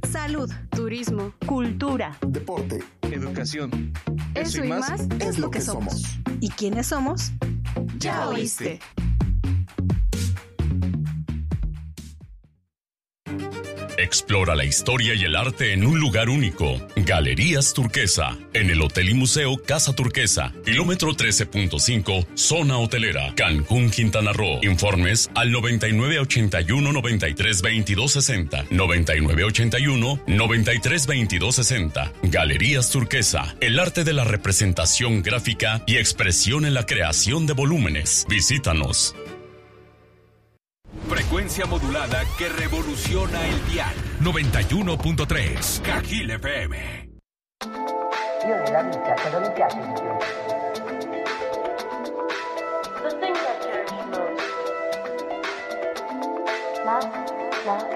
salud, turismo, cultura, deporte, educación. Eso y más es lo que somos. ¿Y quiénes somos? Ya oíste. Explora la historia y el arte en un lugar único. Galerías Turquesa, en el Hotel y Museo Casa Turquesa, kilómetro 13.5, zona hotelera, Cancún, Quintana Roo. Informes al 9981-932260, 9981-932260. Galerías Turquesa, el arte de la representación gráfica y expresión en la creación de volúmenes. Visítanos. Frecuencia modulada que revoluciona el dial. 91.3 Cajil FM. Io nella vita, se non mi piace di più. The thing that cares most. Love, love.